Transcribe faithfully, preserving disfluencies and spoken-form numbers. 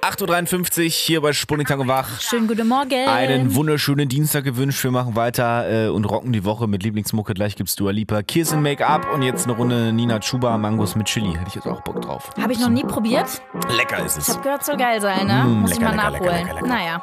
acht Uhr dreiundfünfzig hier bei Sputnik Tag und Wach. Schönen guten Morgen. Einen wunderschönen Dienstag gewünscht. Wir machen weiter äh, und rocken die Woche mit Lieblingsmucke. Gleich gibt's Dua Lipa, Kiss and Make-up und jetzt eine Runde Nina Chuba, Mangos mit Chili. Hätte ich jetzt auch Bock drauf. Habe ich noch nie probiert. Lecker ist es. Ich habe gehört, soll geil sein, ne? Mm, Muss lecker, ich mal lecker, nachholen. lecker, lecker, lecker. Naja.